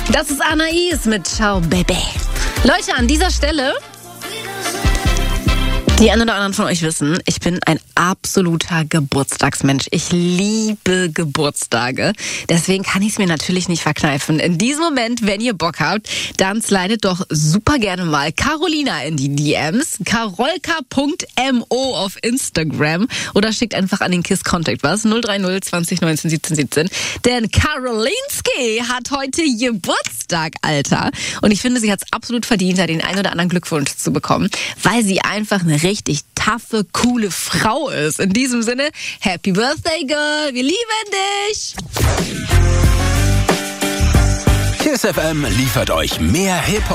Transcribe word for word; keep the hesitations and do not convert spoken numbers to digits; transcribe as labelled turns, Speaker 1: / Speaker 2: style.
Speaker 1: Das ist Anais mit Ciao Baby. Leute, an dieser Stelle, die einen oder anderen von euch wissen, ich bin ein absoluter Geburtstagsmensch. Ich liebe Geburtstage. Deswegen kann ich es mir natürlich nicht verkneifen. In diesem Moment, wenn ihr Bock habt, dann slidet doch super gerne mal Carolina in die D Ms. carolka punkt mo auf Instagram. Oder schickt einfach an den KISS Contact was. null drei null zwanzig neunzehn siebzehn siebzehn. Denn Karolinski hat heute Geburtstag, Alter. Und ich finde, sie hat es absolut verdient, da den einen oder anderen Glückwunsch zu bekommen. Weil sie einfach eine richtig taffe, coole Frau ist. In diesem Sinne, Happy Birthday, Girl. Wir lieben dich.
Speaker 2: KISS F M liefert euch mehr Hip-Hop